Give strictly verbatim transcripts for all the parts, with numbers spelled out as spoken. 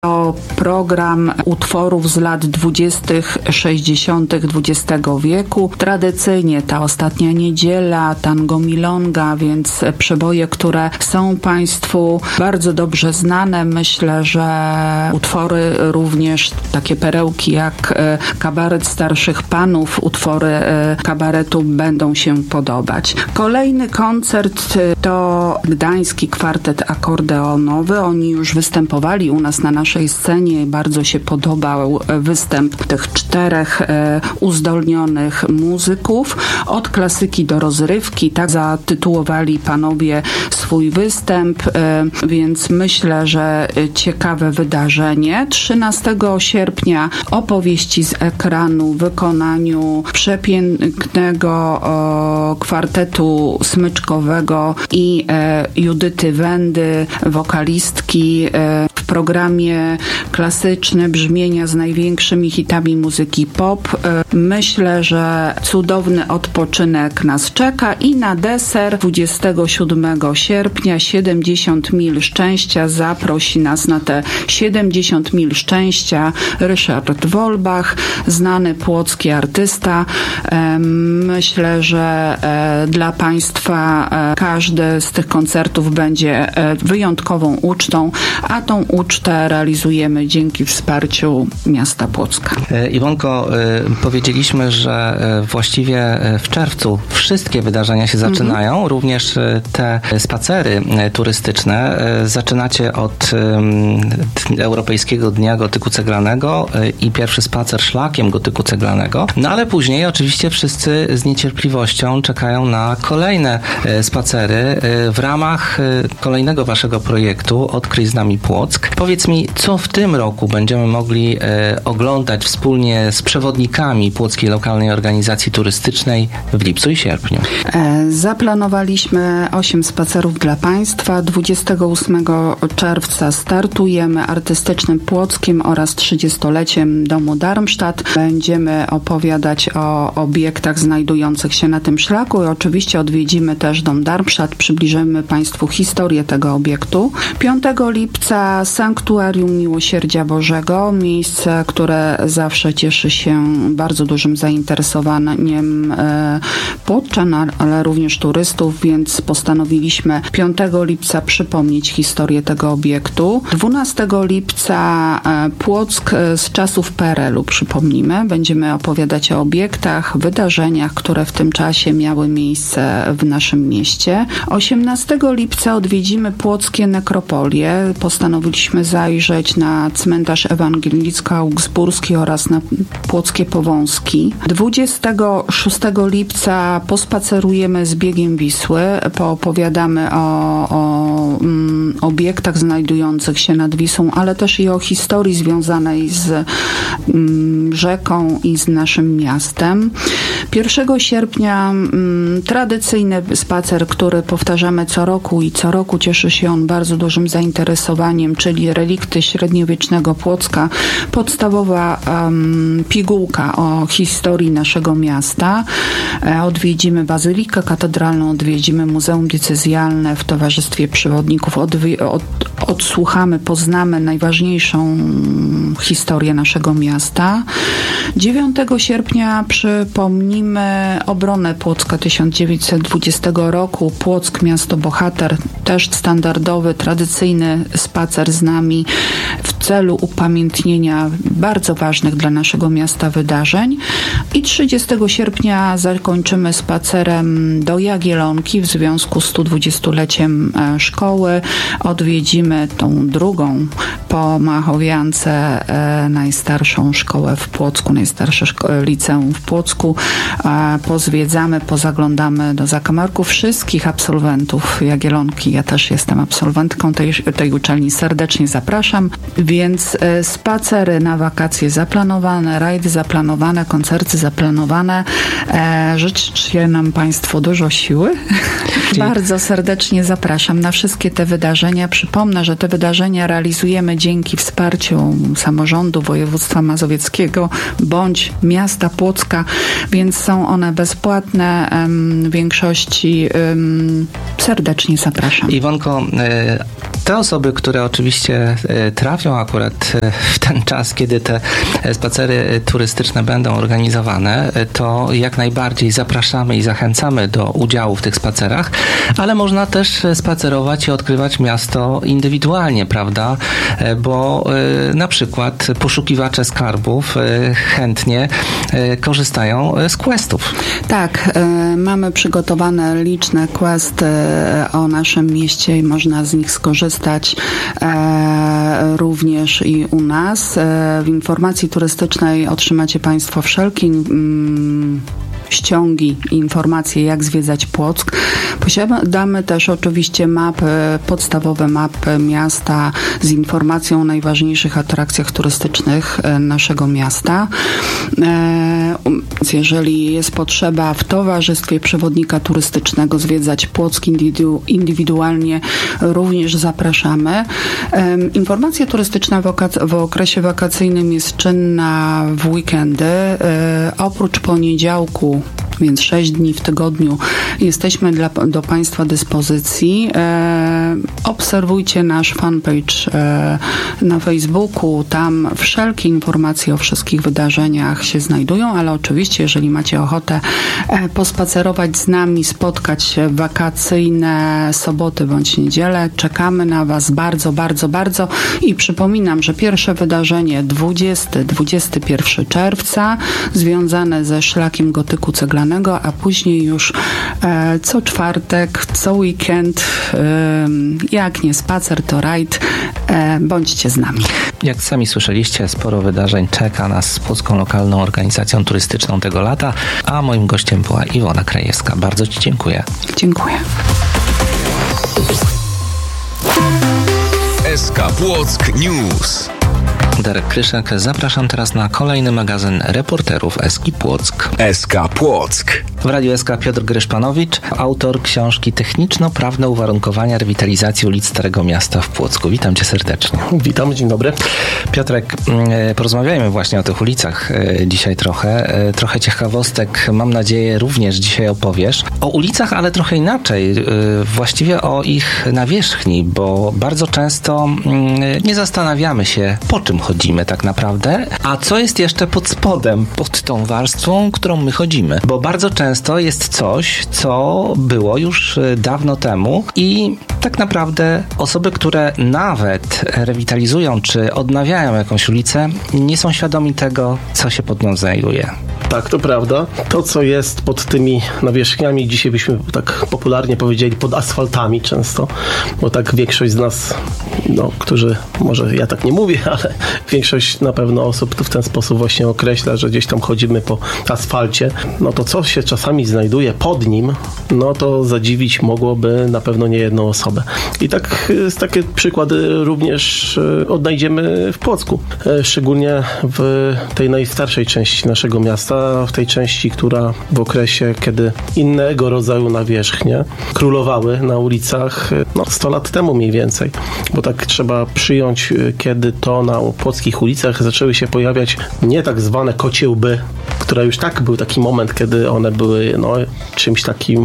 To program utworów z lat dwudziestych, sześćdziesiątych dwudziestego wieku. Tradycyjnie Ta ostatnia niedziela, Tango Milonga, więc przeboje, które są Państwu bardzo dobrze znane. Myślę, że utwory również, takie perełki jak Kabaret Starszych Panów, utwory kabaretu będą się podobać. Kolejny koncert to Gdański Kwartet Akordeonowy. Oni już występowali u nas na naszej scenie. Bardzo się podobał występ tych czterech e, uzdolnionych muzyków. Od klasyki do rozrywki, tak zatytułowali panowie swój występ, e, więc myślę, że ciekawe wydarzenie. trzynastego sierpnia opowieści z ekranu w wykonaniu przepięknego o, kwartetu smyczkowego i e, Judyty Wendy, wokalistki e, w programie klasyczne brzmienia z największymi hitami muzyki pop. Myślę, że cudowny odpoczynek nas czeka i na deser dwudziestego siódmego sierpnia siedemdziesiąt mil szczęścia. Zaprosi nas na te siedemdziesiąt mil szczęścia Ryszard Wolbach, znany płocki artysta. Myślę, że dla Państwa każdy z tych koncertów będzie wyjątkową ucztą, a tą ucztę realizujemy dzięki wsparciu miasta Płocka. Iwonko, powiedzieliśmy, że właściwie w czerwcu wszystkie wydarzenia się zaczynają, mhm. również te spacery turystyczne. Zaczynacie od Europejskiego Dnia Gotyku Ceglanego i pierwszy spacer szlakiem gotyku ceglanego, no ale później oczywiście wszyscy z niecierpliwością czekają na kolejne spacery w ramach kolejnego waszego projektu Odkryj z nami Płock. Powiedz mi, co w tym roku będziemy mogli e, oglądać wspólnie z przewodnikami Płockiej Lokalnej Organizacji Turystycznej w lipcu i sierpniu? E, zaplanowaliśmy osiem spacerów dla Państwa. dwudziestego ósmego czerwca startujemy artystycznym Płockiem oraz trzydziestoleciem Domu Darmstadt. Będziemy opowiadać o obiektach znajdujących się na tym szlaku i oczywiście odwiedzimy też Dom Darmstadt. Przybliżymy Państwu historię tego obiektu. piątego lipca Sanktuarium Miłosierdzia Bożego, miejsce, które zawsze cieszy się bardzo dużym zainteresowaniem e, płoczan, ale również turystów, więc postanowiliśmy piątego lipca przypomnieć historię tego obiektu. dwunastego lipca e, Płock z czasów P R L u przypomnimy. Będziemy opowiadać o obiektach, wydarzeniach, które w tym czasie miały miejsce w naszym mieście. osiemnastego lipca odwiedzimy płockie nekropolie. Postanowiliśmy zajrzeć na cmentarz ewangelicko-augsburski oraz na płockie Powązki. dwudziestego szóstego lipca pospacerujemy z biegiem Wisły, poopowiadamy o, o mm, obiektach znajdujących się nad Wisłą, ale też i o historii związanej z mm, rzeką i z naszym miastem. pierwszego sierpnia mm, tradycyjny spacer, który powtarzamy co roku i co roku cieszy się on bardzo dużym zainteresowaniem, czyli relikty średniowiecznego Płocka, podstawowa um, pigułka o historii naszego miasta. E, odwiedzimy Bazylikę Katedralną, odwiedzimy Muzeum Diecezjalne w towarzystwie przewodników, odwi- od, odsłuchamy, poznamy najważniejszą historię naszego miasta. dziewiątego sierpnia przypomnimy obronę Płocka tysiąc dziewięćset dwudziestego roku. Płock, miasto bohater, też standardowy, tradycyjny spacer z nami w celu upamiętnienia bardzo ważnych dla naszego miasta wydarzeń. I trzydziestego sierpnia zakończymy spacerem do Jagiellonki w związku z stu dwudziestoleciem szkoły. Odwiedzimy tą drugą po Machowiance e, najstarszą szkołę w Płocku, najstarsze szko- liceum w Płocku. E, pozwiedzamy, pozaglądamy do zakamarków wszystkich absolwentów Jagiellonki. Ja też jestem absolwentką tej, tej uczelni. Serdecznie zapraszam. Więc e, spacery na wakacje zaplanowane, rajdy zaplanowane, koncerty zaplanowane. E, życzę nam Państwo dużo siły. Bardzo serdecznie zapraszam na wszystkie te wydarzenia. Przypomnę, że te wydarzenia realizujemy dzięki wsparciu samorządu województwa mazowieckiego bądź miasta Płocka, więc są one bezpłatne w większości. Serdecznie zapraszam. Iwonko, te osoby, które oczywiście trafią akurat w ten czas, kiedy te spacery turystyczne będą organizowane, to jak najbardziej zapraszamy i zachęcamy do udziału w tych spacerach, ale można też spacerować i odkrywać miasto indywidualnie, prawda? Bo na przykład poszukiwacze skarbów chętnie korzystają z questów. Tak, mamy przygotowane liczne questy o naszym mieście i można z nich skorzystać również i u nas. W informacji turystycznej otrzymacie Państwo wszelkie mm, ściągi i informacje, jak zwiedzać Płock. Posiadamy też oczywiście mapy, podstawowe mapy miasta z informacją o najważniejszych atrakcjach turystycznych naszego miasta. Jeżeli jest potrzeba w towarzystwie przewodnika turystycznego zwiedzać Płock indywidu- indywidualnie, również zapraszamy. Informacja turystyczna w, oka- w okresie wakacyjnym jest czynna w weekendy. Oprócz poniedziałku, więc sześć dni w tygodniu jesteśmy dla, do Państwa dyspozycji. E, obserwujcie nasz fanpage e, na Facebooku. Tam wszelkie informacje o wszystkich wydarzeniach się znajdują, ale oczywiście, jeżeli macie ochotę e, pospacerować z nami, spotkać się w wakacyjne soboty bądź niedzielę, czekamy na Was bardzo, bardzo, bardzo i przypominam, że pierwsze wydarzenie dwudziestego do dwudziestego pierwszego czerwca związane ze szlakiem gotyku ceglanego, a później już e, co czwartek, co weekend, e, jak nie spacer, to rajd. E, bądźcie z nami. Jak sami słyszeliście, sporo wydarzeń czeka nas z Płocką Lokalną Organizacją Turystyczną tego lata, a moim gościem była Iwona Krajewska. Bardzo Ci dziękuję. Dziękuję. S K Płock News. Darek Kryszek, zapraszam teraz na kolejny magazyn reporterów Eski Płock. S K Płock. W Radiu S K Piotr Gryszpanowicz, autor książki Techniczno-prawne uwarunkowania rewitalizacji ulic Starego Miasta w Płocku. Witam Cię serdecznie. Witam, dzień dobry. Piotrek, porozmawiajmy właśnie o tych ulicach dzisiaj trochę. Trochę ciekawostek, mam nadzieję, również dzisiaj opowiesz. O ulicach, ale trochę inaczej. Właściwie o ich nawierzchni, bo bardzo często nie zastanawiamy się, po czym chodzimy tak naprawdę, a co jest jeszcze pod spodem, pod tą warstwą, którą my chodzimy. Bo bardzo często jest coś, co było już dawno temu i tak naprawdę osoby, które nawet rewitalizują czy odnawiają jakąś ulicę, nie są świadomi tego, co się pod nią znajduje. Tak, to prawda. To, co jest pod tymi nawierzchniami, dzisiaj byśmy tak popularnie powiedzieli, pod asfaltami często, bo tak większość z nas, no, którzy, może ja tak nie mówię, ale większość na pewno osób to w ten sposób właśnie określa, że gdzieś tam chodzimy po asfalcie, no to co się czasami znajduje pod nim, no to zadziwić mogłoby na pewno nie jedną osobę. I tak takie przykłady również odnajdziemy w Płocku. Szczególnie w tej najstarszej części naszego miasta, w tej części, która w okresie, kiedy innego rodzaju nawierzchnie królowały na ulicach, no sto lat temu mniej więcej. Bo tak trzeba przyjąć, kiedy to na płockich ulicach zaczęły się pojawiać nie tak zwane kocie łby, które już tak był taki moment, kiedy one były no, czymś takim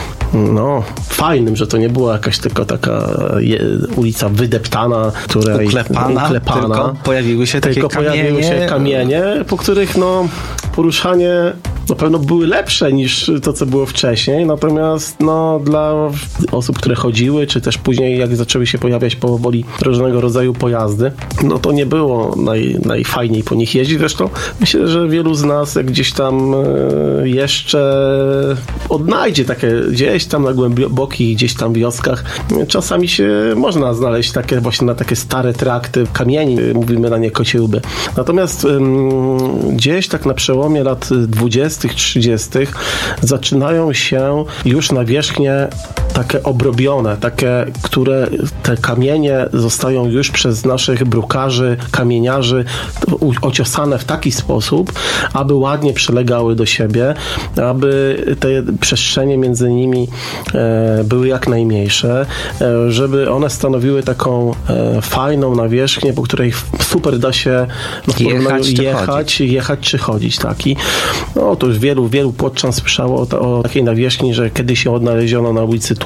no, fajnym, że to nie była jakaś tylko taka je, ulica wydeptana, której uklepana, uklepana tylko pojawiły się takie tylko kamienie. pojawiły się kamienie, po których no, poruszanie na pewno były lepsze niż to, co było wcześniej, natomiast no, dla osób, które chodziły, czy też później jak zaczęły się pojawiać powoli różnego rodzaju pojazdy, no to nie było naj, najfajniej po nich jeździć. Zresztą myślę, że wielu z nas jak gdzieś tam jeszcze odnajdzie takie gdzieś tam na głębokich gdzieś tam wioskach. Czasami się można znaleźć takie właśnie na takie stare trakty kamieni, mówimy na nie kocie łby. Natomiast um, gdzieś tak na przełomie lat dwudziestych, trzydziestych zaczynają się już nawierzchnie takie obrobione, takie, które te kamienie zostają już przez naszych brukarzy, kamieniarzy ociosane w taki sposób, aby ładnie przylegały do siebie, aby te przestrzenie między nimi e, były jak najmniejsze, e, żeby one stanowiły taką e, fajną nawierzchnię, po której super da się no, jechać, czy jechać, jechać czy chodzić. Tak. I no, to już wielu, wielu płotczan słyszało o, o takiej nawierzchni, że kiedyś się odnaleziono na ulicy Tłumacza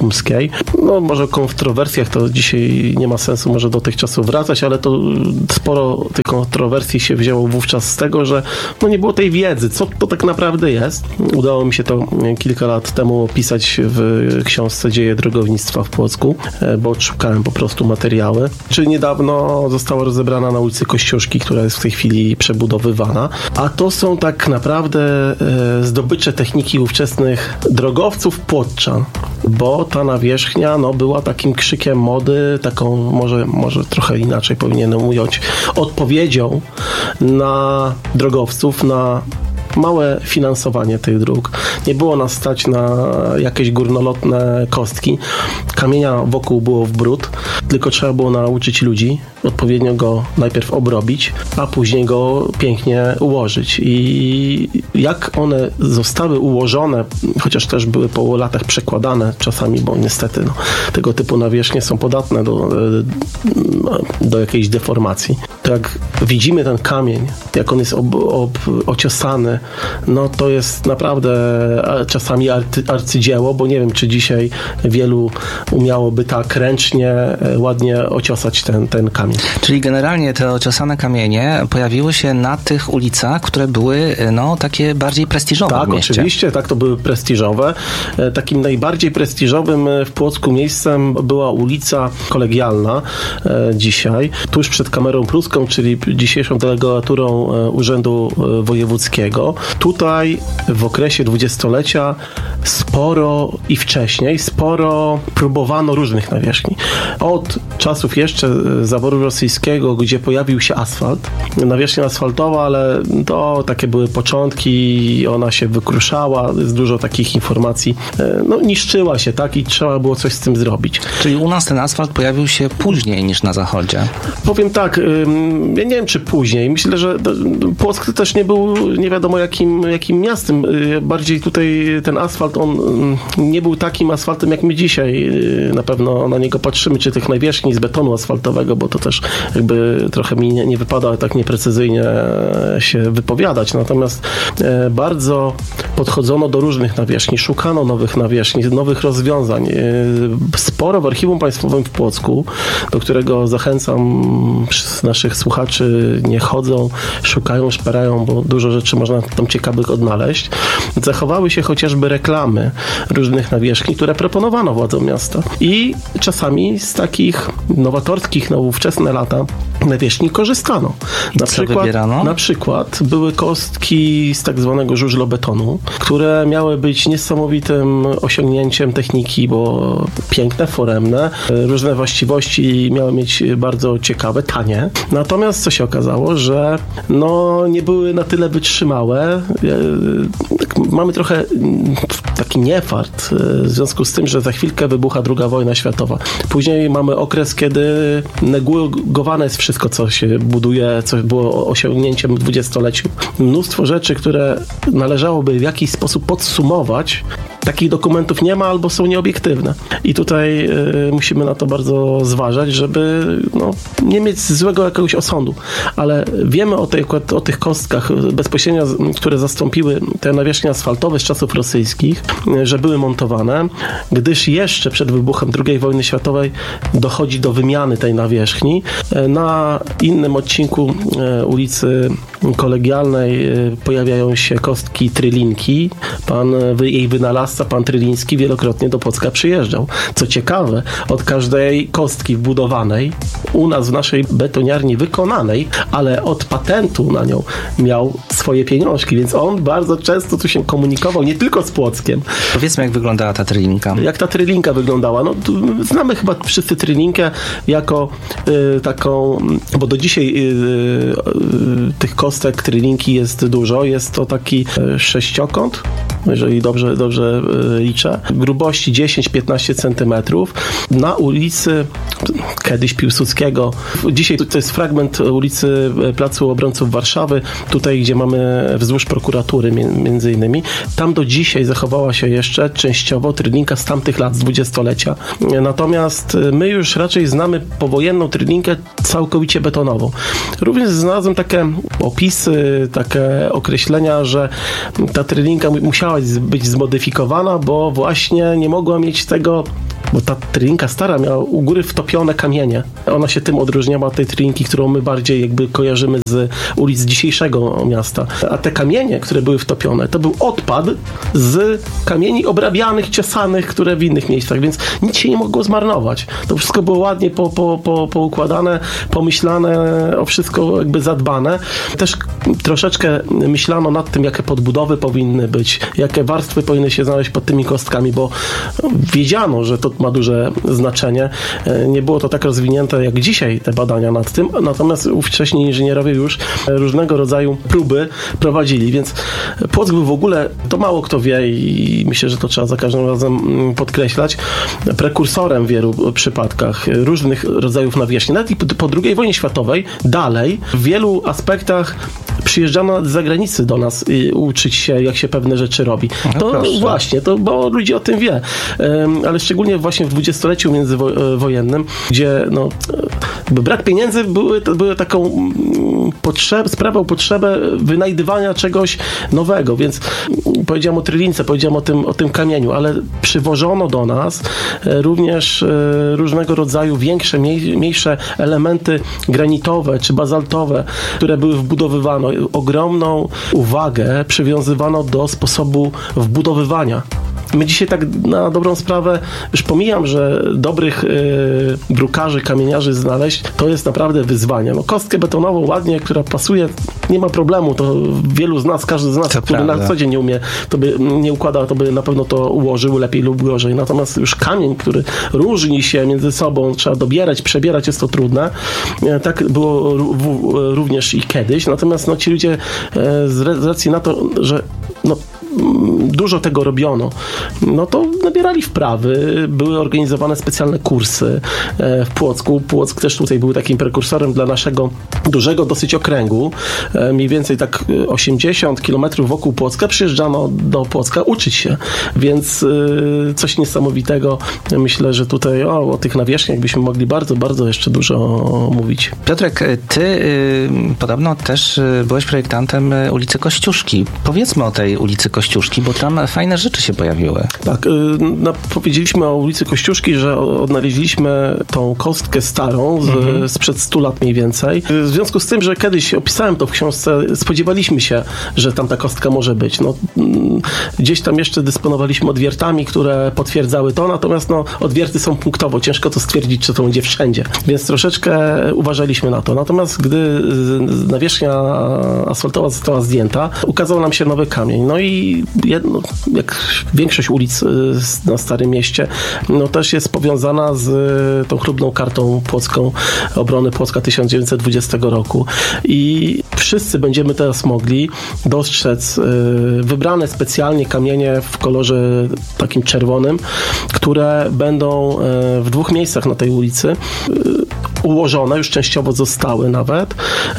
Szumskiej. No może o kontrowersjach to dzisiaj nie ma sensu może do tych czasów wracać, ale to sporo tych kontrowersji się wzięło wówczas z tego, że no nie było tej wiedzy, co to tak naprawdę jest. Udało mi się to kilka lat temu opisać w książce Dzieje drogownictwa w Płocku, bo odszukałem po prostu materiały. Czy niedawno została rozebrana na ulicy Kościuszki, która jest w tej chwili przebudowywana, a to są tak naprawdę zdobycze techniki ówczesnych drogowców płotczan, bo ta nawierzchnia no, była takim krzykiem mody, taką może, może trochę inaczej powinienem ująć, odpowiedzią na drogowców, na małe finansowanie tych dróg. Nie było nas stać na jakieś górnolotne kostki. Kamienia wokół było w bród, tylko trzeba było nauczyć ludzi odpowiednio go najpierw obrobić, a później go pięknie ułożyć. I jak one zostały ułożone, chociaż też były po latach przekładane czasami, bo niestety no, tego typu nawierzchnie są podatne do, do jakiejś deformacji. To jak widzimy ten kamień, jak on jest ob, ob, ociosany, no to jest naprawdę czasami arty, arcydzieło, bo nie wiem, czy dzisiaj wielu umiałoby tak ręcznie, ładnie ociosać ten, ten kamień. Czyli generalnie te ociosane kamienie pojawiły się na tych ulicach, które były no takie bardziej prestiżowe tak, w mieście. Oczywiście, tak, to były prestiżowe. Takim najbardziej prestiżowym w Płocku miejscem była ulica Kolegialna dzisiaj, tuż przed Kamerą Pruską, czyli dzisiejszą delegaturą Urzędu Wojewódzkiego. Tutaj w okresie dwudziestolecia sporo i wcześniej sporo próbowano różnych nawierzchni. Od czasów jeszcze zaboru rosyjskiego, gdzie pojawił się asfalt, nawierzchnia asfaltowa, ale to takie były początki, ona się wykruszała, jest dużo takich informacji, no niszczyła się, tak, i trzeba było coś z tym zrobić. Czyli u nas ten asfalt pojawił się później niż na zachodzie. Powiem tak, ja nie wiem, czy później. Myślę, że Płock też nie był nie wiadomo jakim, jakim miastem. Bardziej tutaj ten asfalt, on nie był takim asfaltem, jak my dzisiaj na pewno na niego patrzymy, czy tych nawierzchni z betonu asfaltowego, bo to też jakby trochę mi nie, nie wypada tak nieprecyzyjnie się wypowiadać. Natomiast bardzo podchodzono do różnych nawierzchni, szukano nowych nawierzchni, nowych rozwiązań. Sporo w Archiwum Państwowym w Płocku, do którego zachęcam naszych słuchaczy, nie chodzą, szukają, szperają, bo dużo rzeczy można tam ciekawych odnaleźć. Zachowały się chociażby reklamy różnych nawierzchni, które proponowano władzom miasta. I czasami z takich nowatorskich, na ówczesne lata nawierzchni korzystano. Na przykład, na przykład były kostki z tak zwanego żużlobetonu, które miały być niesamowitym osiągnięciem techniki, bo piękne, foremne, różne właściwości miały mieć bardzo ciekawe, tanie. Natomiast co się okazało, że no nie były na tyle wytrzymałe. Mamy trochę taki niefart w związku z tym, że za chwilkę wybucha druga wojna światowa. Później mamy okres, kiedy negowane jest wszystko, co się buduje, co było osiągnięciem w dwudziestoleciu. Mnóstwo rzeczy, które należałoby w jakiś sposób podsumować, takich dokumentów nie ma albo są nieobiektywne. I tutaj y, musimy na to bardzo zważać, żeby no, nie mieć złego jakiegoś osądu. Ale wiemy o, tej, o tych kostkach bezpośrednio, które zastąpiły te nawierzchnie asfaltowe z czasów rosyjskich, y, że były montowane, gdyż jeszcze przed wybuchem drugiej wojny światowej dochodzi do wymiany tej nawierzchni. Y, na innym odcinku y, ulicy Kolegialnej y, pojawiają się kostki Trylinki. Pan y, jej wynalazca, pan Tryliński, wielokrotnie do Płocka przyjeżdżał. Co ciekawe, od każdej kostki wbudowanej, u nas w naszej betoniarni wykonanej, ale od patentu na nią miał swoje pieniążki, więc on bardzo często tu się komunikował, nie tylko z Płockiem. Powiedzmy, jak wyglądała ta Trylinka. Jak ta Trylinka wyglądała? No, znamy chyba wszyscy Trylinkę jako y, taką, bo do dzisiaj y, y, tych kostek Trylinki jest dużo. Jest to taki y, sześciokąt, jeżeli dobrze, dobrze y, liczę, grubości dziesięć do piętnastu centymetrów, na ulicy kiedyś Piłsudskiego. Dzisiaj to jest fragment ulicy Placu Obrońców Warszawy, tutaj, gdzie mamy wzdłuż prokuratury między innymi. Tam do dzisiaj zachowała się jeszcze częściowo Trylinka z tamtych lat, z dwudziestolecia. Natomiast my już raczej znamy powojenną Trylinkę całkowicie betonową. Również znalazłem takie opisy, takie określenia, że ta Trylinka musiała być zmodyfikowana, bo właśnie nie mogła mieć tego bo ta trylinka stara miała u góry wtopione kamienie. Ona się tym odróżniała od tej trylinki, którą my bardziej jakby kojarzymy z ulic dzisiejszego miasta. A te kamienie, które były wtopione, to był odpad z kamieni obrabianych, ciosanych, które w innych miejscach, więc nic się nie mogło zmarnować. To wszystko było ładnie po, po, po, poukładane, pomyślane, o wszystko jakby zadbane. Też troszeczkę myślano nad tym, jakie podbudowy powinny być, jakie warstwy powinny się znaleźć pod tymi kostkami, bo wiedziano, że to ma duże znaczenie. Nie było to tak rozwinięte jak dzisiaj te badania nad tym, natomiast ówcześni inżynierowie już różnego rodzaju próby prowadzili, więc Płock był w ogóle, to mało kto wie i myślę, że to trzeba za każdym razem podkreślać, prekursorem w wielu przypadkach różnych rodzajów nawierzchni. Nawet i po drugiej wojnie światowej dalej w wielu aspektach przyjeżdżano z zagranicy do nas i uczyć się, jak się pewne rzeczy robi. No to proszę. właśnie, to bo ludzi o tym wie. Ale szczególnie właśnie w dwudziestoleciu międzywojennym, gdzie no, brak pieniędzy były, to były taką potrzeb, sprawiał potrzebę wynajdywania czegoś nowego, więc powiedziałem o trylince, powiedziałem o tym, o tym kamieniu, ale przywożono do nas również różnego rodzaju większe, mniejsze elementy granitowe czy bazaltowe, które były wbudowywane. Ogromną uwagę przywiązywano do sposobu wbudowywania. My dzisiaj tak na dobrą sprawę, już pomijam, że dobrych y, brukarzy, kamieniarzy znaleźć, to jest naprawdę wyzwanie. No, kostkę betonową ładnie, która pasuje, nie ma problemu, to wielu z nas, każdy z nas, to który prawda. na co dzień nie umie, to by nie układał, to by na pewno to ułożył lepiej lub gorzej. Natomiast już kamień, który różni się między sobą, trzeba dobierać, przebierać, jest to trudne. Tak było również i kiedyś. Natomiast no, ci ludzie z racji na to, że no, dużo tego robiono, no to nabierali wprawy, były organizowane specjalne kursy w Płocku. Płock też tutaj był takim prekursorem dla naszego dużego dosyć okręgu. Mniej więcej tak osiemdziesiąt kilometrów wokół Płocka przyjeżdżano do Płocka uczyć się, więc coś niesamowitego. Myślę, że tutaj o, o tych nawierzchniach byśmy mogli bardzo, bardzo jeszcze dużo mówić. Piotrek, ty y, podobno też byłeś projektantem ulicy Kościuszki. Powiedzmy o tej ulicy Kościuszki, bo tam fajne rzeczy się pojawiły. Tak, no, powiedzieliśmy o ulicy Kościuszki, że odnaleźliśmy tą kostkę starą z, mhm. sprzed stu lat mniej więcej. W związku z tym, że kiedyś opisałem to w książce, spodziewaliśmy się, że tam ta kostka może być. No, gdzieś tam jeszcze dysponowaliśmy odwiertami, które potwierdzały to, natomiast no, odwierty są punktowo, ciężko to stwierdzić, czy to będzie wszędzie. Więc troszeczkę uważaliśmy na to. Natomiast gdy nawierzchnia asfaltowa została zdjęta, ukazał nam się nowy kamień. No i jedno, jak większość ulic na Starym Mieście, no też jest powiązana z tą chlubną kartą płocką obrony Płocka tysiąc dziewięćset dwudziestego roku. I wszyscy będziemy teraz mogli dostrzec wybrane specjalnie kamienie w kolorze takim czerwonym, które będą w dwóch miejscach na tej ulicy ułożone, już częściowo zostały nawet,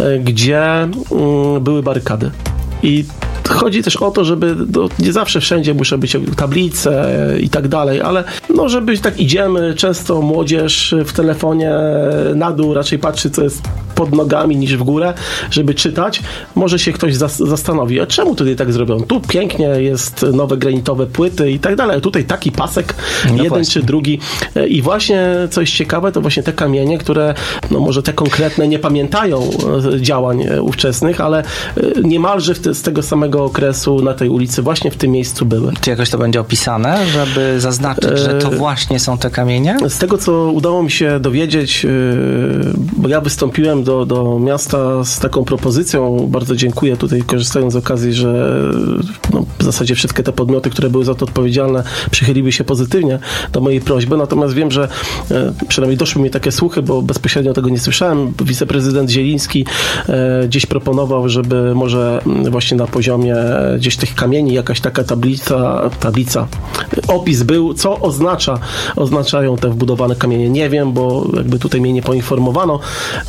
gdzie były barykady. I chodzi też o to, żeby no, nie zawsze wszędzie muszą być tablice i tak dalej, ale no, żeby tak idziemy, często młodzież w telefonie na dół raczej patrzy, co jest pod nogami niż w górę, żeby czytać. Może się ktoś zas- zastanowi, a czemu tutaj tak zrobiono? Tu pięknie jest nowe granitowe płyty i tak dalej, a tutaj taki pasek, no jeden właśnie. Czy drugi. I właśnie coś ciekawe, to właśnie te kamienie, które no może te konkretne nie pamiętają działań ówczesnych, ale niemalże w te, z tego samego okresu na tej ulicy właśnie w tym miejscu były. Czy jakoś to będzie opisane, żeby zaznaczyć, że to właśnie są te kamienie? Z tego, co udało mi się dowiedzieć, bo ja wystąpiłem do, do miasta z taką propozycją, bardzo dziękuję tutaj, korzystając z okazji, że no, w zasadzie wszystkie te podmioty, które były za to odpowiedzialne, przychyliły się pozytywnie do mojej prośby, natomiast wiem, że przynajmniej doszły mi takie słuchy, bo bezpośrednio tego nie słyszałem. Wiceprezydent Zieliński gdzieś proponował, żeby może właśnie na poziomie gdzieś tych kamieni jakaś taka tablica, tablica, opis był, co oznacza, oznaczają te wbudowane kamienie. Nie wiem, bo jakby tutaj mnie nie poinformowano.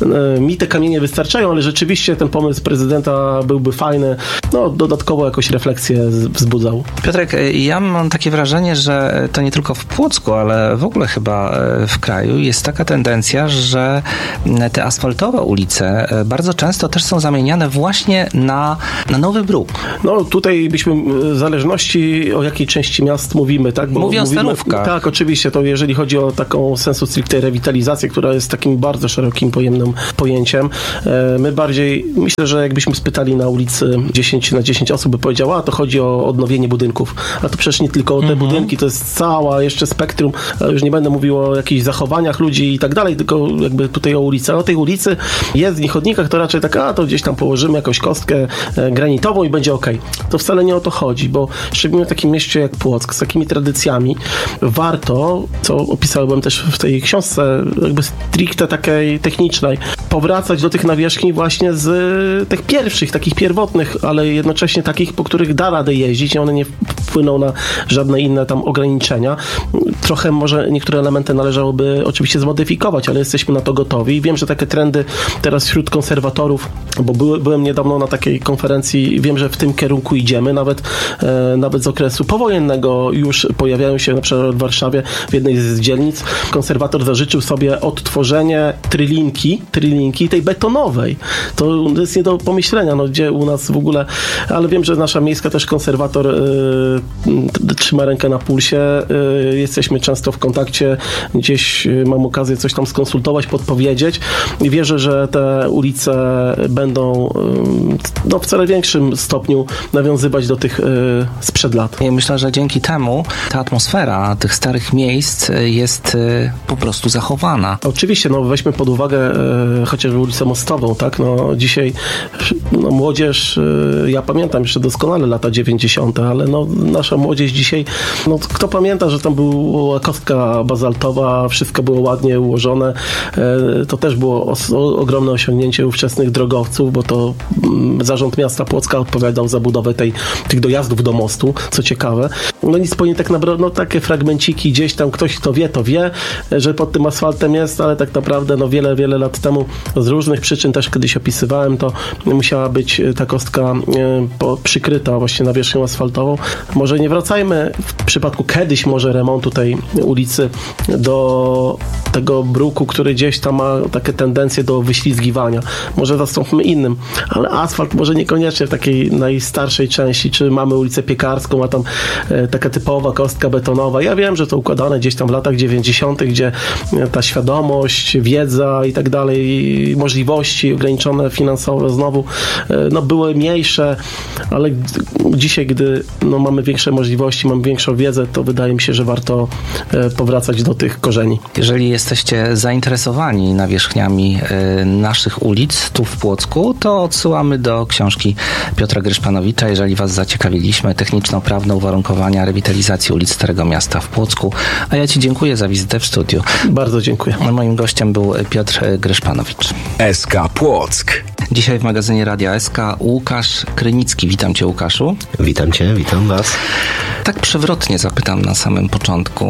mi te kamienie wystarczają, ale rzeczywiście ten pomysł prezydenta byłby fajny. No, dodatkowo jakąś refleksję wzbudzał. Piotrek, ja mam takie wrażenie, że to nie tylko w Płocku, ale w ogóle chyba w kraju jest taka tendencja, że te asfaltowe ulice bardzo często też są zamieniane właśnie na, na nowy bruk. No tutaj byśmy w zależności o jakiej części miast mówimy, tak? Bo Mówię o mówimy, Starówkach. Tak, oczywiście, to jeżeli chodzi o taką sensu stricte rewitalizację, która jest takim bardzo szerokim, pojemnym pojęciem, my bardziej, myślę, że jakbyśmy spytali na ulicy dziesięć na dziesięć osób, by powiedziała, a to chodzi o odnowienie budynków. A to przecież nie tylko o te mhm. budynki, to jest cała jeszcze spektrum, już nie będę mówił o jakichś zachowaniach ludzi i tak dalej, tylko jakby tutaj o ulicy. A o tej ulicy jest w chodnikach, to raczej tak, a to gdzieś tam położymy jakąś kostkę granitową i będzie okej. To wcale nie o to chodzi, bo szczególnie w takim mieście jak Płock, z takimi tradycjami, warto, co opisałem też w tej książce, jakby stricte takiej technicznej, powracać do tych nawierzchni właśnie z tych pierwszych, takich pierwotnych, ale jednocześnie takich, po których da radę jeździć i one nie wpłyną na żadne inne tam ograniczenia. Trochę może niektóre elementy należałoby oczywiście zmodyfikować, ale jesteśmy na to gotowi i wiem, że takie trendy teraz wśród konserwatorów, bo były, byłem niedawno na takiej konferencji, wiem, że w tym kierunku idziemy, nawet, e, nawet z okresu powojennego już pojawiają się na przykład w Warszawie w jednej z dzielnic. Konserwator zażyczył sobie odtworzenie trylinki, trylinki tej betonowej. To jest nie do pomyślenia, no gdzie u nas w ogóle, ale wiem, że nasza miejska też konserwator e, trzyma rękę na pulsie. E, jesteśmy często w kontakcie, gdzieś mam okazję coś tam skonsultować, podpowiedzieć i wierzę, że te ulice będą no, w coraz większym stopniu nawiązywać do tych y, sprzed lat. I myślę, że dzięki temu ta atmosfera tych starych miejsc jest y, po prostu zachowana. Oczywiście, no weźmy pod uwagę y, chociażby ulicę Mostową, tak? No dzisiaj no, młodzież, y, ja pamiętam jeszcze doskonale lata dziewięćdziesiąte, ale no nasza młodzież dzisiaj, no kto pamięta, że tam była kostka bazaltowa, wszystko było ładnie ułożone, y, to też było os- ogromne osiągnięcie ówczesnych drogowców, bo to mm, Zarząd Miasta Płocka odpowiadał za budowę tej, tych dojazdów do mostu, co ciekawe. No nic po nie tak naprawdę, no takie fragmenciki gdzieś tam, ktoś kto wie, to wie, że pod tym asfaltem jest, ale tak naprawdę no wiele, wiele lat temu z różnych przyczyn też kiedyś opisywałem, to musiała być ta kostka e, po, przykryta właśnie nawierzchnią asfaltową. Może nie wracajmy w przypadku kiedyś może remontu tej ulicy do tego bruku, który gdzieś tam ma takie tendencje do wyślizgiwania. Może zastąpmy innym, ale asfalt może niekoniecznie w takiej najstarszej części, czy mamy ulicę Piekarską, a tam e, taka typowa kostka betonowa. Ja wiem, że to układane gdzieś tam w latach dziewięćdziesiątych, gdzie e, ta świadomość, wiedza i tak dalej, możliwości ograniczone finansowo znowu, e, no były mniejsze, ale g- dzisiaj, gdy no, mamy większe możliwości, mamy większą wiedzę, to wydaje mi się, że warto e, powracać do tych korzeni. Jeżeli jesteście zainteresowani nawierzchniami e, naszych ulic tu w Płocku, to odsyłamy do książki Piotra Gryszpanowicza, jeżeli Was zaciekawiliśmy, techniczno-prawne uwarunkowania rewitalizacji ulic Starego Miasta w Płocku. A ja Ci dziękuję za wizytę w studiu. Bardzo dziękuję. Moim gościem był Piotr Gryszpanowicz. S K Płock. Dzisiaj w magazynie Radia S K Łukasz Krynicki. Witam Cię, Łukaszu. Witam Cię, witam Was. Tak przewrotnie zapytam na samym początku.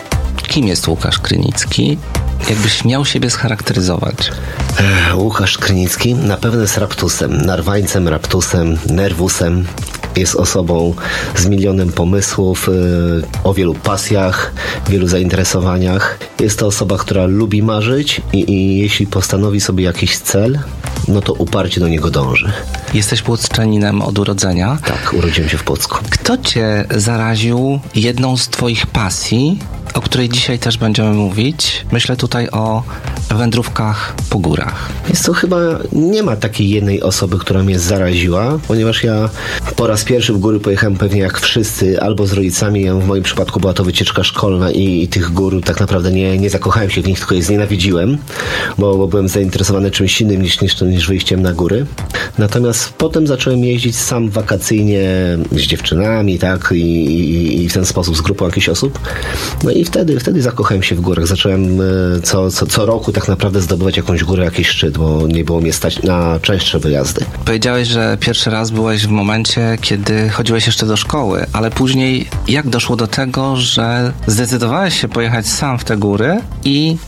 Kim jest Łukasz Krynicki? Jakbyś miał siebie scharakteryzować? Ech, Łukasz Krynicki na pewno jest raptusem, narwańcem, raptusem, nerwusem. Jest osobą z milionem pomysłów, yy, o wielu pasjach, wielu zainteresowaniach. Jest to osoba, która lubi marzyć i, i jeśli postanowi sobie jakiś cel, no to uparcie do niego dąży. Jesteś płockczaninem od urodzenia. Tak, urodziłem się w Płocku. Kto Cię zaraził jedną z Twoich pasji, o której dzisiaj też będziemy mówić? Myślę tutaj o wędrówkach po górach. Jest to chyba, nie ma takiej jednej osoby, która mnie zaraziła, ponieważ ja po raz pierwszy w góry pojechałem pewnie jak wszyscy, albo z rodzicami, w moim przypadku była to wycieczka szkolna i, i tych gór tak naprawdę nie, nie zakochałem się w nich, tylko je znienawidziłem, bo, bo byłem zainteresowany czymś innym niż, niż, niż wyjściem na góry. Natomiast potem zacząłem jeździć sam wakacyjnie z dziewczynami, tak, i, i, i w ten sposób z grupą jakichś osób. No i wtedy, wtedy zakochałem się w górach. Zacząłem co, co, co roku tak naprawdę zdobywać jakąś górę, jakiś szczyt, bo nie było mnie stać na częstsze wyjazdy. Powiedziałeś, że pierwszy raz byłeś w momencie, kiedy chodziłeś jeszcze do szkoły, ale później jak doszło do tego, że zdecydowałeś się pojechać sam w te góry i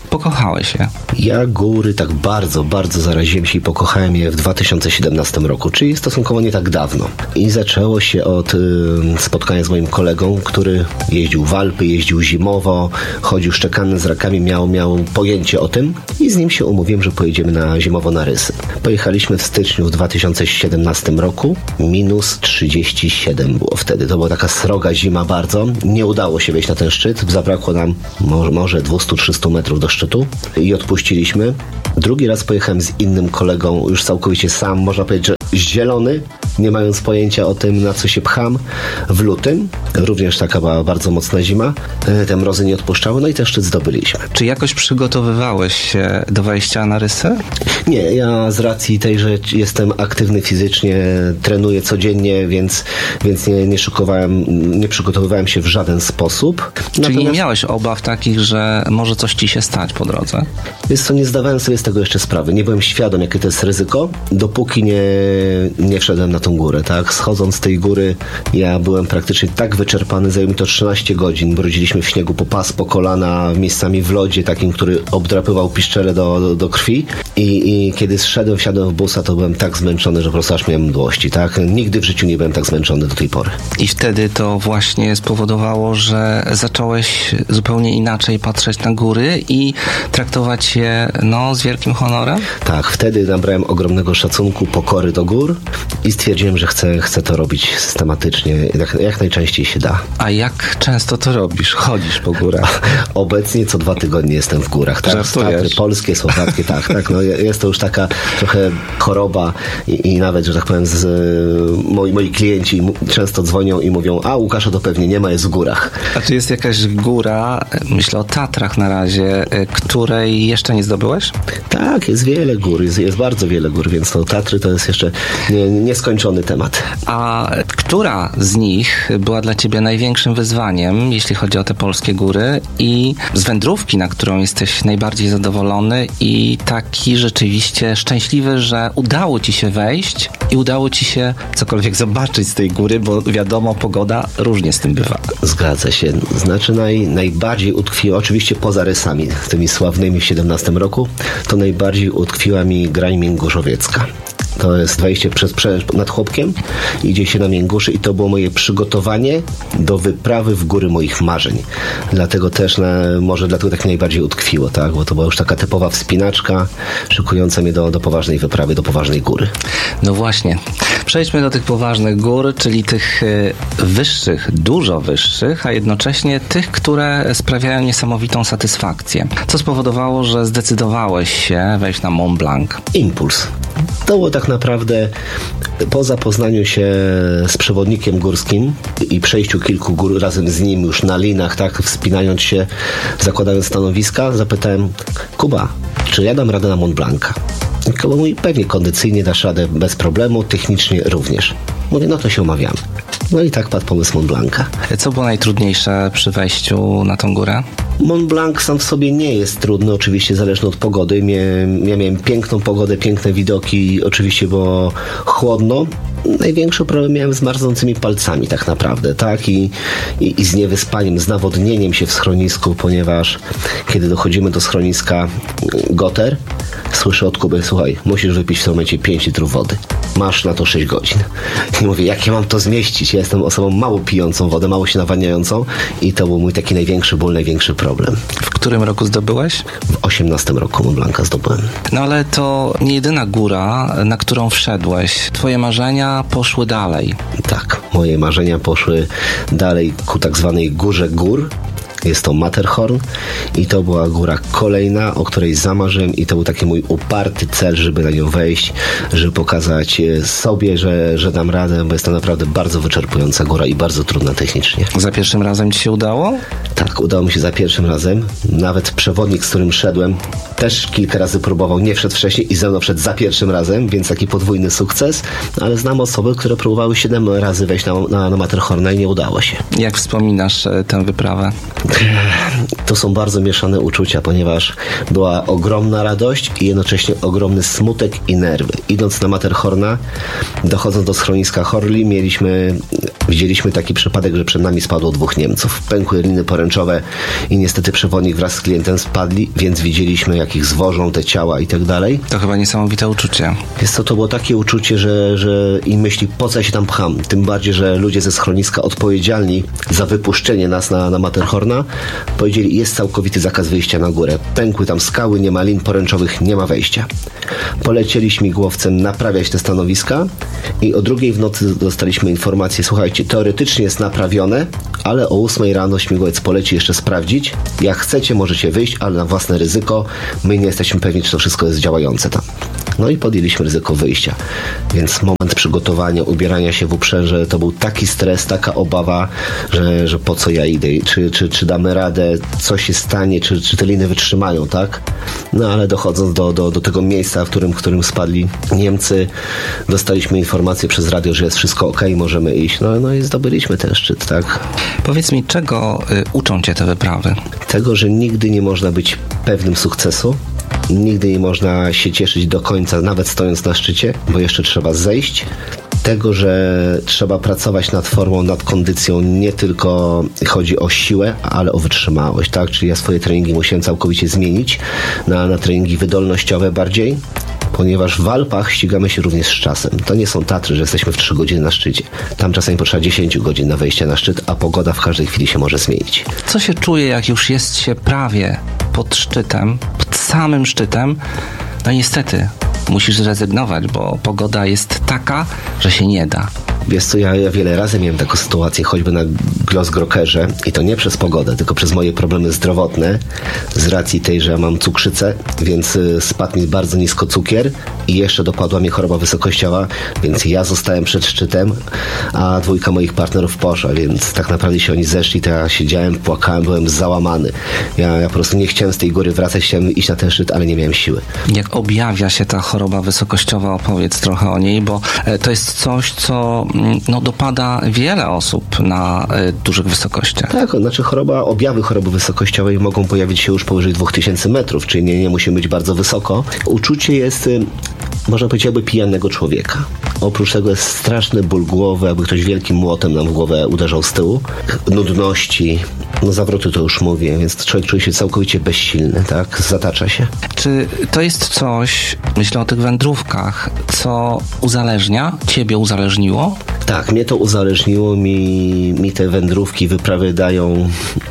pokochałeś je? Ja góry tak bardzo, bardzo zaraziłem się i pokochałem je w dwa tysiące siedemnastym roku, czyli stosunkowo nie tak dawno. I zaczęło się od y, spotkania z moim kolegą, który jeździł w Alpy, jeździł zimowo, chodził szczekany z rakami, miał, miał pojęcie o tym i z nim się umówiłem, że pojedziemy na zimowo na Rysy. Pojechaliśmy w styczniu w dwa tysiące siedemnastym roku, minus trzydzieści siedem było wtedy. To była taka sroga zima bardzo. Nie udało się wejść na ten szczyt, zabrakło nam może, może dwieście trzysta metrów do szczytu i odpuściliśmy. Drugi raz pojechałem z innym kolegą, już całkowicie sam, można powiedzieć, że zielony, nie mając pojęcia o tym, na co się pcham, w lutym. Również taka była bardzo mocna zima. Te mrozy nie odpuszczały, no i ten szczyt zdobyliśmy. Czy jakoś przygotowywałeś się do wejścia na Rysy? Nie, ja z racji tej, że jestem aktywny fizycznie, trenuję codziennie, więc, więc nie, nie szykowałem, nie przygotowywałem się w żaden sposób. Czyli Natomiast... nie miałeś obaw takich, że może coś ci się stać po drodze? Wiesz co, nie zdawałem sobie z tego jeszcze sprawy. Nie byłem świadom, jakie to jest ryzyko, dopóki nie, nie wszedłem na tą górę, tak? Schodząc z tej góry, ja byłem praktycznie tak wyczerpany, zajęło mi to trzynaście godzin. Brudziliśmy w śniegu po pas, po kolana, miejscami w lodzie takim, który obdrapywał piszczele do, do, do krwi. I, I kiedy zszedłem, wsiadłem w busa, to byłem tak zmęczony, że po prostu aż miałem mdłości, tak? Nigdy w życiu nie byłem tak zmęczony do tej pory. I wtedy to właśnie spowodowało, że zacząłeś zupełnie inaczej patrzeć na góry i traktować je, no, z wielkim honorem? Tak, wtedy nabrałem ogromnego szacunku, pokory do gór i stwierdziłem, że chcę, chcę to robić systematycznie, jak, jak najczęściej się da. A jak często to robisz? Chodzisz po górach? Obecnie co dwa tygodnie jestem w górach, tak? Tatry polskie, słowackie, tak, tak. No, jest to już taka trochę choroba i, i nawet, że tak powiem, z, moi, moi klienci często dzwonią i mówią, a Łukasza to pewnie nie ma, jest w górach. A czy jest jakaś góra, myślę o Tatrach na razie, której jeszcze nie zdobyłeś? Tak, jest wiele gór, jest, jest bardzo wiele gór, więc to Tatry to jest jeszcze nie, nieskończony temat. A która z nich była dla ciebie największym wyzwaniem, jeśli chodzi o te polskie góry i z wędrówki, na którą jesteś najbardziej zadowolony i taki rzeczywiście szczęśliwy, że udało ci się wejść i udało ci się cokolwiek zobaczyć z tej góry, bo wiadomo, pogoda różnie z tym bywa. Zgadza się. Znaczy naj, najbardziej utkwiła, oczywiście poza Rysami, tymi sławnymi w siedemnastym roku, to najbardziej utkwiła mi Grań Mięgórzowiecka. To jest wejście przez, przez, nad Chłopkiem, idzie się na Mięgórzy i to było moje przygotowanie do wyprawy w góry moich marzeń. Dlatego też, na, może dlatego tak mi najbardziej utkwiło, tak? Bo to była już taka typowa wspinaczka, szykująca mnie do, do poważnej wyprawy, do poważnej góry. No właśnie. Przejdźmy do tych poważnych gór, czyli tych y, wyższych, dużo wyższych, a jednocześnie tych, które sprawiają niesamowitą satysfakcję. Co spowodowało, że zdecydowałeś się wejść na Mont Blanc? Impuls. To było tak naprawdę po zapoznaniu się z przewodnikiem górskim i przejściu kilku gór razem z nim już na linach, tak, wspinając się, zakładając stanowiska, zapytałem, Kuba, czy ja dam radę na Mont Blanca? Kuba mówi, pewnie kondycyjnie dasz radę bez problemu, technicznie również. Mówię, no to się umawiamy. No i tak padł pomysł Mont Blanca. Co było najtrudniejsze przy wejściu na tą górę? Mont Blanc sam w sobie nie jest trudny, oczywiście zależny od pogody. Mie- ja miałem piękną pogodę, piękne widoki, oczywiście było chłodno. Największy problem miałem z marznącymi palcami tak naprawdę, tak? I, i, i z niewyspaniem, z nawodnieniem się w schronisku, ponieważ kiedy dochodzimy do schroniska Goter, słyszę od Kuby, słuchaj, musisz wypić w tym momencie pięć litrów wody. Masz na to sześć godzin. I mówię, jak ja mam to zmieścić? Ja jestem osobą mało pijącą wodę, mało się nawadniającą i to był mój taki największy ból, największy problem. W którym roku zdobyłeś? W osiemnastym roku Mont Blanca zdobyłem. No ale to nie jedyna góra, na którą wszedłeś. Twoje marzenia poszły dalej. Tak, moje marzenia poszły dalej ku tak zwanej Górze Gór. Jest to Matterhorn i to była góra kolejna, o której zamarzyłem i to był taki mój uparty cel, żeby na nią wejść, żeby pokazać sobie, że, że dam radę, bo jest to naprawdę bardzo wyczerpująca góra i bardzo trudna technicznie. Za pierwszym razem ci się udało? Tak, udało mi się za pierwszym razem. Nawet przewodnik, z którym szedłem, też kilka razy próbował, nie wszedł wcześniej i ze mną wszedł za pierwszym razem, więc taki podwójny sukces, ale znam osoby, które próbowały siedem razy wejść na, na, na Matterhorna i nie udało się. Jak wspominasz tę wyprawę? to są bardzo mieszane uczucia, ponieważ była ogromna radość i jednocześnie ogromny smutek i nerwy. Idąc na Matterhorna, dochodząc do schroniska Horli, mieliśmy, widzieliśmy taki przypadek, że przed nami spadło dwóch Niemców. Pękły liny poręczowe i niestety przewodnik wraz z klientem spadli, więc widzieliśmy, jak ich zwożą te ciała i tak dalej. To chyba niesamowite uczucie. Jest to, to było takie uczucie, że, że i myśli, po co ja się tam pcham? Tym bardziej, że ludzie ze schroniska odpowiedzialni za wypuszczenie nas na, na Matterhorna powiedzieli, jest całkowity zakaz wyjścia na górę. Pękły tam skały, nie ma lin poręczowych, nie ma wejścia. Polecieli śmigłowcem naprawiać te stanowiska i o drugiej w nocy dostaliśmy informację, słuchajcie, teoretycznie jest naprawione, ale o ósmej rano śmigłowiec poleci jeszcze sprawdzić. Jak chcecie, możecie wyjść, ale na własne ryzyko. My nie jesteśmy pewni, czy to wszystko jest działające tam. No i podjęliśmy ryzyko wyjścia. Więc moment przygotowania, ubierania się w uprzęże, to był taki stres, taka obawa, że, że po co ja idę, czy, czy, czy damy radę, co się stanie, czy, czy te liny wytrzymają, tak? No ale dochodząc do, do, do tego miejsca, w którym, w którym spadli Niemcy, dostaliśmy informację przez radio, że jest wszystko okej, możemy iść. No, no i zdobyliśmy ten szczyt, tak? Powiedz mi, czego y, uczą cię te wyprawy? Tego, że nigdy nie można być pewnym sukcesu. Nigdy nie można się cieszyć do końca, nawet stojąc na szczycie, bo jeszcze trzeba zejść. Tego, że trzeba pracować nad formą, nad kondycją, nie tylko chodzi o siłę, ale o wytrzymałość, tak? Czyli ja swoje treningi musiałem całkowicie zmienić na, na treningi wydolnościowe bardziej, ponieważ w Alpach ścigamy się również z czasem. To nie są Tatry, że jesteśmy w trzy godziny na szczycie. Tam czasami potrzeba dziesięć godzin na wejście na szczyt, a pogoda w każdej chwili się może zmienić. Co się czuje, jak już jest się prawie pod szczytem, pod samym szczytem? No niestety, musisz zrezygnować, bo pogoda jest taka, że się nie da. Wiesz co, ja, ja wiele razy miałem taką sytuację, choćby na Glossgrokerze i to nie przez pogodę, tylko przez moje problemy zdrowotne, z racji tej, że ja mam cukrzycę, więc y, spadł mi bardzo nisko cukier i jeszcze dopadła mnie choroba wysokościowa, więc ja zostałem przed szczytem, a dwójka moich partnerów poszła, więc tak naprawdę się oni zeszli, to ja siedziałem, płakałem, byłem załamany. Ja, ja po prostu nie chciałem z tej góry wracać, chciałem iść na ten szczyt, ale nie miałem siły. Jak objawia się ta choroba wysokościowa, opowiedz trochę o niej, bo to jest coś, co no, dopada wiele osób na y, dużych wysokościach. Tak, znaczy choroba, objawy choroby wysokościowej mogą pojawić się już powyżej dwóch tysięcy metrów, czyli nie, nie musimy być bardzo wysoko. Uczucie jest, y, można powiedzieć, jakby pijanego człowieka. Oprócz tego jest straszny ból głowy, jakby ktoś wielkim młotem nam w głowę uderzał z tyłu. Nudności, no zawroty to już mówię, więc człowiek czuje się całkowicie bezsilny, tak? Zatacza się. Czy to jest coś, myślę o tych wędrówkach, co uzależnia? Ciebie uzależniło? Tak, mnie to uzależniło, mi, mi te wędrówki, wyprawy dają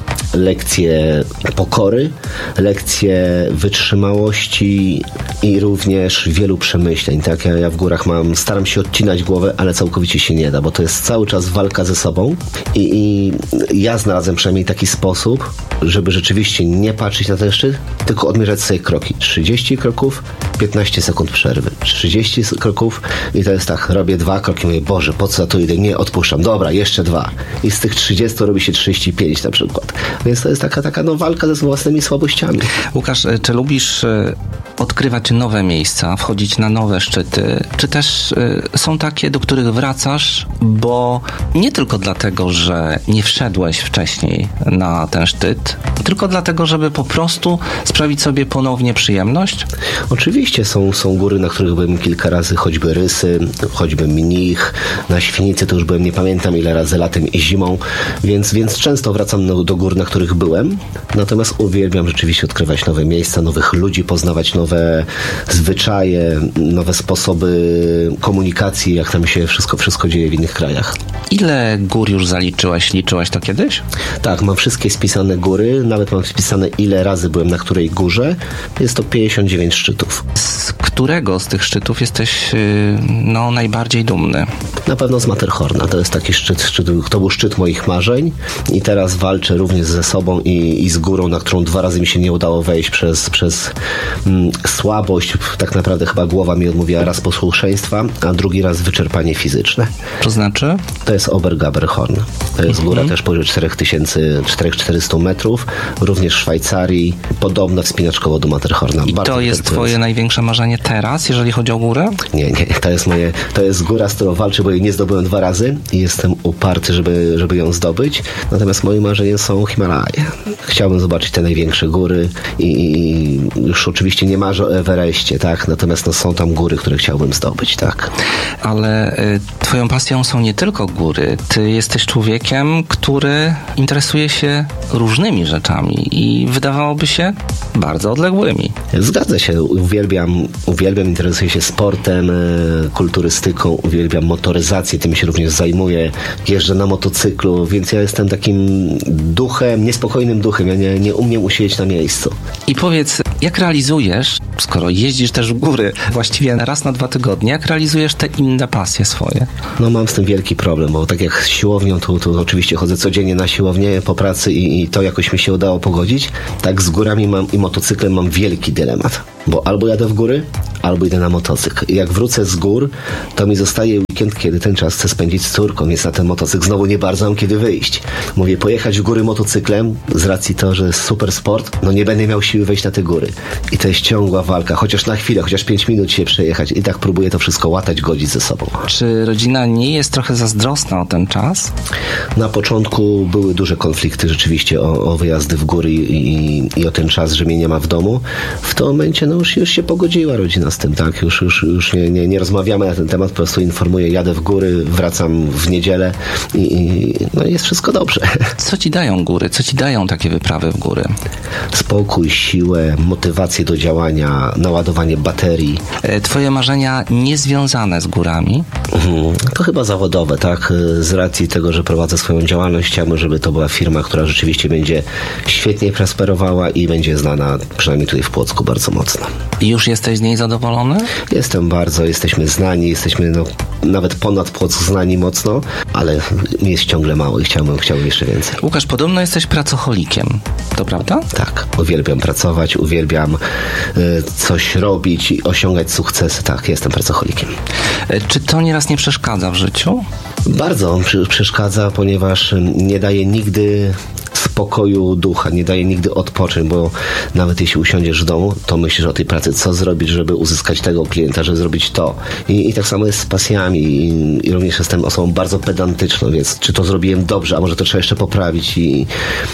lekcje pokory, lekcje wytrzymałości i również wielu przemyśleń, tak? Ja, ja w górach mam, staram się odcinać głowę, ale całkowicie się nie da, bo to jest cały czas walka ze sobą i, i ja znalazłem przynajmniej taki sposób, żeby rzeczywiście nie patrzeć na ten szczyt, tylko odmierzać sobie kroki. trzydzieści kroków, piętnaście sekund przerwy. trzydzieści kroków i to jest tak, robię dwa kroki, mówię, Boże, po co ja tu idę? Nie, odpuszczam. Dobra, jeszcze dwa. I z tych trzydziestu robi się trzydzieści pięć na przykład. Więc to jest taka, taka no, walka ze własnymi słabościami. Łukasz, czy lubisz odkrywać nowe miejsca, wchodzić na nowe szczyty, czy też są takie, do których wracasz, bo nie tylko dlatego, że nie wszedłeś wcześniej na ten szczyt, tylko dlatego, żeby po prostu sprawić sobie ponownie przyjemność? Oczywiście są, są góry, na których byłem kilka razy, choćby Rysy, choćby Mnich, na Świnicy to już byłem, nie pamiętam ile razy, latem i zimą, więc, więc często wracam do, do gór, na których byłem, natomiast uwielbiam rzeczywiście odkrywać nowe miejsca, nowych ludzi, poznawać nowe zwyczaje, nowe sposoby komunikacji, jak tam się wszystko, wszystko dzieje w innych krajach. Ile gór już zaliczyłeś? Liczyłeś to kiedyś? Tak, mam wszystkie spisane góry, nawet mam spisane ile razy byłem na której górze. Jest to pięćdziesiąt dziewięć szczytów. Z którego z tych szczytów jesteś no, najbardziej dumny? Na pewno z Matterhorna. To jest taki szczyt, szczyt, to był szczyt moich marzeń i teraz walczę również ze sobą i, i z górą, na którą dwa razy mi się nie udało wejść przez, przez mm, słabość. Tak naprawdę chyba głowa mi odmówiła raz posłuszeństwa, a drugi raz wyczerpanie fizyczne. To znaczy? To jest Obergaberhorn. To jest góra mhm. też powyżej cztery tysiące czterysta metrów, również w Szwajcarii, podobna wspinaczkowo do Matterhorna. I bardzo to jest twoje największe marzenie teraz, jeżeli chodzi o górę? Nie, nie. To jest moje, to jest góra, z którą walczę, bo której nie zdobyłem dwa razy i jestem uparty, żeby, żeby ją zdobyć. Natomiast moim marzeniem są Himalaje. Chciałbym zobaczyć te największe góry i, i już oczywiście nie marzę o Everestie, tak? Natomiast no, są tam góry, które chciałbym zdobyć, tak? Ale y, twoją pasją są nie tylko góry. Ty jesteś człowiekiem, który interesuje się różnymi rzeczami i wydawałoby się bardzo odległymi. Zgadza się. Uwielbiam, uwielbiam interesuję się sportem, kulturystyką, uwielbiam motoryzację, tym się również zajmuję. Jeżdżę na motocyklu, więc ja jestem takim duchem, niespokojnym duchem. Ja nie, nie umiem usiedzieć na miejscu. I powiedz, jak realizujesz, skoro jeździsz też w góry właściwie raz na dwa tygodnie, jak realizujesz te inne pasje swoje? No mam z tym wielki problem, bo tak jak z siłownią, tu, tu oczywiście chodzę codziennie na siłownię po pracy i, i to jakoś mi się udało pogodzić, tak z górami mam, i motocyklem mam wielki dylemat. Bo albo jadę w góry, albo idę na motocykl. I jak wrócę z gór, to mi zostaje weekend, kiedy ten czas chcę spędzić z córką, więc na ten motocykl znowu nie bardzo mam kiedy wyjść. Mówię, pojechać w góry motocyklem, z racji to, że jest super sport, no nie będę miał siły wejść na te góry. I to jest ciągła walka, chociaż na chwilę, chociaż pięć minut się przejechać. I tak próbuję to wszystko łatać, godzić ze sobą. Czy rodzina nie jest trochę zazdrosna o ten czas? Na początku były duże konflikty rzeczywiście o, o wyjazdy w góry i, i, i o ten czas, że mnie nie ma w domu. W tym momencie no już, już się pogodziła rodzina z tym, tak? Już, już, już nie, nie, nie rozmawiamy na ten temat, po prostu informuję, jadę w góry, wracam w niedzielę i, i no jest wszystko dobrze. Co ci dają góry? Co ci dają takie wyprawy w góry? Spokój, siłę, motywację do działania, naładowanie baterii. Twoje marzenia niezwiązane z górami? Mhm. To chyba zawodowe, tak? Z racji tego, że prowadzę swoją działalność, chciałbym, żeby to była firma, która rzeczywiście będzie świetnie prosperowała i będzie znana, przynajmniej tutaj w Płocku, bardzo mocno. I już jesteś z niej zadowolony? Jestem bardzo, jesteśmy znani, jesteśmy no, nawet ponad Płock znani mocno, ale jest ciągle mało i chciałbym, chciałbym jeszcze więcej. Łukasz, podobno jesteś pracocholikiem, to prawda? Tak, uwielbiam pracować, uwielbiam y, coś robić i osiągać sukcesy, tak, jestem pracocholikiem. Czy to nieraz nie przeszkadza w życiu? Bardzo przeszkadza, ponieważ nie daje nigdy spokoju ducha, nie daje nigdy odpocząć, bo nawet jeśli usiądziesz w domu, to myślisz o tej pracy, co zrobić, żeby uzyskać tego klienta, żeby zrobić to. I, i tak samo jest z pasjami i, i również jestem osobą bardzo pedantyczną, więc czy to zrobiłem dobrze, a może to trzeba jeszcze poprawić i,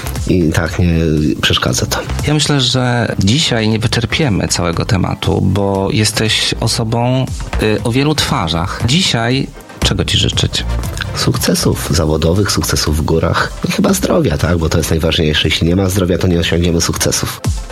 i tak nie przeszkadza to. Ja myślę, że dzisiaj nie wyczerpiemy całego tematu, bo jesteś osobą y, o wielu twarzach. Dzisiaj czego ci życzyć? Sukcesów zawodowych, sukcesów w górach i chyba zdrowia, tak? Bo to jest najważniejsze. Jeśli nie ma zdrowia, to nie osiągniemy sukcesów.